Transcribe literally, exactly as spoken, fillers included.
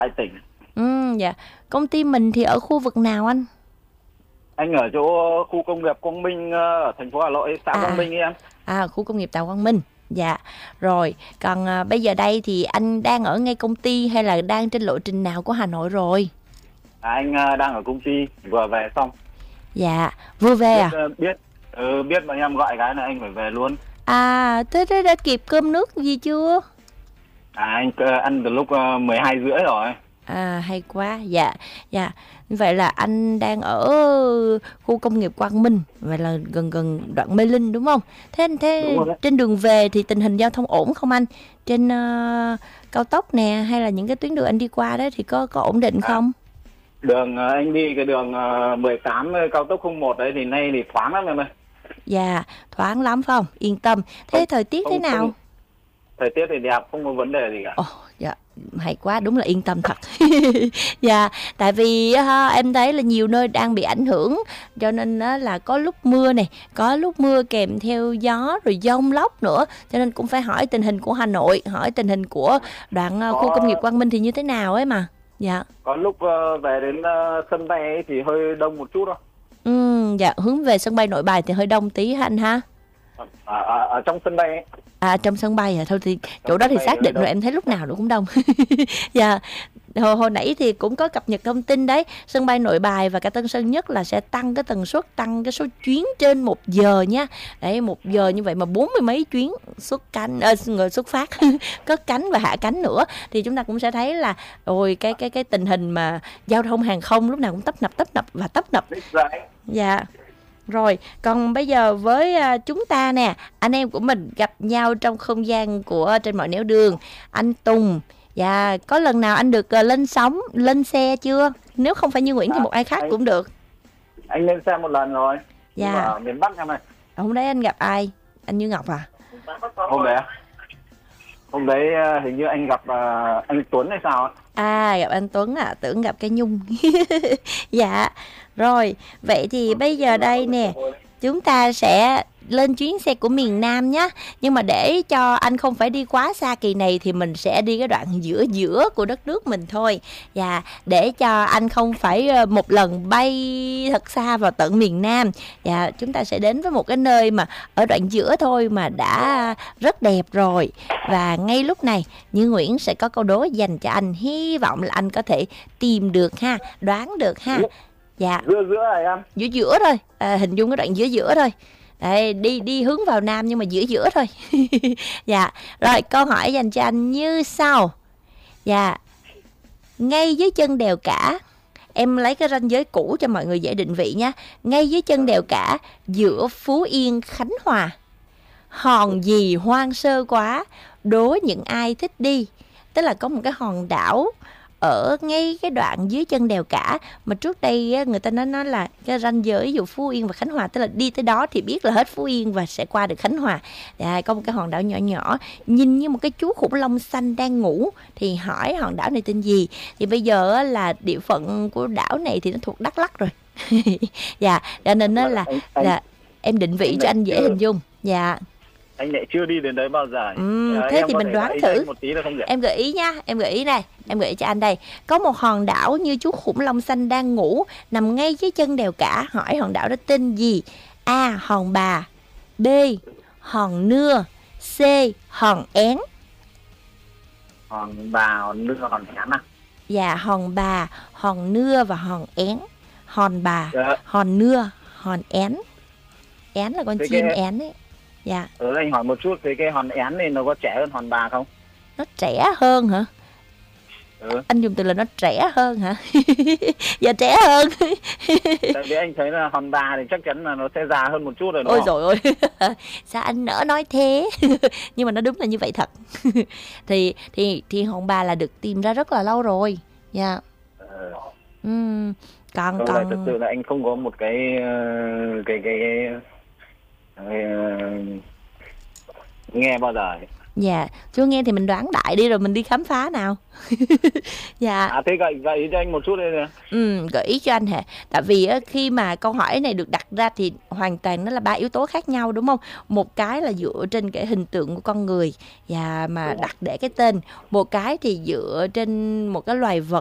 tại tỉnh. Ừ, dạ. Công ty mình thì ở khu vực nào anh? Anh ở chỗ khu công nghiệp Quang Minh, ờ, ở thành phố Hà Nội, xã Quang À, Minh ấy em. à khu công nghiệp Tàu Quang Minh. Dạ. Rồi, còn à, bây giờ đây thì anh đang ở ngay công ty hay là đang trên lộ trình nào của Hà Nội rồi? À, anh ờ, đang ở công ty vừa về xong. Dạ, vừa về Biết à? ờ, biết ừ, biết bọn em gọi cái là anh phải về luôn. À, thế thế đã kịp cơm nước gì chưa? À anh ờ, ăn từ lúc uh, mười hai rưỡi rồi. À, hay quá. Dạ, dạ. Vậy là anh đang ở khu công nghiệp Quang Minh, vậy là gần gần đoạn Mê Linh đúng không? Thế Đúng thế rồi đấy. trên đường về thì tình hình giao thông ổn không anh? Trên ờ, cao tốc nè hay là những cái tuyến đường anh đi qua đó thì có có ổn định À, không? đường ờ, anh đi cái đường uh, mười tám, ờ, cao tốc không một đấy thì nay thì thoáng lắm em ơi. Dạ, thoáng lắm phải không? Yên tâm. Không Thế thời tiết thế không không nào? thời tiết thì đẹp, không có vấn đề gì cả. Ồ, dạ, hay quá, đúng là yên tâm thật. Dạ, tại vì ha, em thấy là nhiều nơi đang bị ảnh hưởng, cho nên á, là có lúc mưa này, có lúc mưa kèm theo gió rồi dông lốc nữa, cho nên cũng phải hỏi tình hình của Hà Nội, hỏi tình hình của đoạn à, khu công nghiệp có Quang Minh thì như thế nào ấy mà. Dạ. có lúc ờ, về đến ờ, sân bay ấy thì hơi đông một chút thôi. Ừ, dạ, hướng về sân bay Nội Bài thì hơi đông tí ha anh ha. ở, ở, ở trong sân bay ấy. À, trong sân bay à, thôi thì Trong chỗ đó sân thì bay thì xác hơi định rồi, đông. em thấy lúc nào nó cũng đông. Dạ. Hồi, hồi nãy thì cũng có cập nhật thông tin đấy, sân bay Nội Bài và cả Tân Sơn Nhất là sẽ tăng cái tần suất, tăng cái số chuyến trên một giờ nha. Đấy, một giờ như vậy mà bốn mươi mấy chuyến xuất cánh, à, người xuất phát, cất cánh và hạ cánh nữa, thì chúng ta cũng sẽ thấy là rồi cái cái cái tình hình mà giao thông hàng không lúc nào cũng tấp nập tấp nập và tấp nập. Dạ. Rồi, còn bây giờ với à, chúng ta nè, anh em của mình gặp nhau trong không gian của trên mọi nẻo đường. Anh Tùng, dạ, có lần nào anh được à, lên sóng, lên xe chưa? Nếu không phải Như Nguyễn thì À, một ai khác anh cũng được. anh lên xe một lần rồi, nhưng mà Dạ, ở miền Bắc em ơi. hôm đấy anh gặp ai? Anh Như Ngọc à? Hôm đấy hôm đấy ờ, hình như anh gặp ờ, anh Tuấn hay sao ấy. À, gặp anh Tuấn à, tưởng gặp cái Nhung. Dạ, rồi, vậy thì bây giờ đây nè, chúng ta sẽ lên chuyến xe của miền Nam nhé. Nhưng mà để cho anh không phải đi quá xa kỳ này thì mình sẽ đi cái đoạn giữa giữa của đất nước mình thôi. Và để cho anh không phải ờ, một lần bay thật xa vào tận miền Nam. Và chúng ta sẽ đến với một cái nơi mà ở đoạn giữa thôi mà đã rất đẹp rồi. Và ngay lúc này Như Nguyễn sẽ có câu đố dành cho anh. Hy vọng là anh có thể tìm được ha, đoán được ha. Dạ, Giữa giữa này em. giữa giữa thôi, à, hình dung cái đoạn giữa giữa thôi. Đấy, đi đi hướng vào Nam nhưng mà giữa giữa thôi. Dạ, rồi câu hỏi dành cho anh như sau. Dạ, ngay dưới chân đèo Cả, em lấy cái ranh giới cũ cho mọi người dễ định vị nha. Ngay dưới chân đèo Cả, giữa Phú Yên, Khánh Hòa, hòn gì hoang sơ quá, đố những ai thích đi. Tức là có một cái hòn đảo ở ngay cái đoạn dưới chân đèo Cả, mà trước đây á, người ta nói nó là cái ranh giới giữa Phú Yên và Khánh Hòa, tức là đi tới đó thì biết là hết Phú Yên và sẽ qua được Khánh Hòa. À, có một cái hòn đảo nhỏ nhỏ nhìn như một cái chú khủng long xanh đang ngủ, thì hỏi hòn đảo này tên gì. Thì bây giờ á, là địa phận của đảo này thì nó thuộc Đắk Lắk rồi. Dạ, cho nên nó là anh, anh, là em định vị anh cho lại anh dễ chưa hình dung. Dạ. anh lại chưa đi đến đấy bao giờ. Ừ, Ờ, thế em thì có mình thể đoán gợi ý cho thử. anh một tí được không nhỉ? Em gợi ý nha, em gợi ý này, em gợi ý cho anh đây. Có một hòn đảo như chú khủng long xanh đang ngủ, nằm ngay dưới chân đèo Cả. Hỏi hòn đảo đó tên gì? A. Hòn Bà, B. Hòn Nưa, C. Hòn Én. Hòn Bà, hòn Nưa, hòn Hén à? Dạ, Hòn Bà, Hòn Nưa và Hòn Én. Hòn Bà, Dạ. Hòn Nưa, Hòn Én. Én là con Thế chim cái én ấy. Dạ. ừ, anh hỏi một chút, thế cái hòn Én này nó có trẻ hơn hòn Bà không? Nó trẻ hơn hả? Ừ. Anh dùng từ là nó trẻ hơn hả? Dạ trẻ hơn. Tại vì anh thấy là hòn Bà thì chắc chắn là nó sẽ già hơn một chút rồi đúng Ôi không? dồi ôi. Sao anh nỡ nói thế. Nhưng mà nó đúng là như vậy thật. thì thì thì hòn Bà là được tìm ra rất là lâu rồi. Dạ. Ừ. Ừm, còn Không, lại thực còn sự là anh không có một cái ờ, cái cái, cái, cái nghe bao giờ ấy. Dạ, chưa nghe thì mình đoán đại đi rồi mình đi khám phá nào. Dạ. À thế gợi gợi ý cho anh một chút đây nè. Ừ, gợi ý cho anh hả? Tại vì á, khi mà câu hỏi này được đặt ra thì hoàn toàn nó là ba yếu tố khác nhau đúng không? Một cái là dựa trên cái hình tượng của con người và mà Đúng rồi. đặt để cái tên. Một cái thì dựa trên một cái loài vật